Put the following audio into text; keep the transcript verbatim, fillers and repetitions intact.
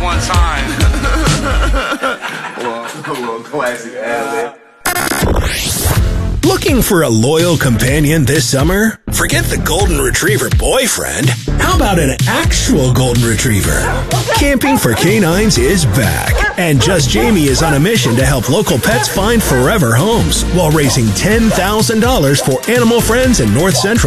one time. A little classic ad-lib. Looking for a loyal companion this summer? Forget the golden retriever boyfriend. How about an actual golden retriever? Camping for Canines is back. And Just Jamie is on a mission to help local pets find forever homes while raising ten thousand dollars for animal friends in North Central.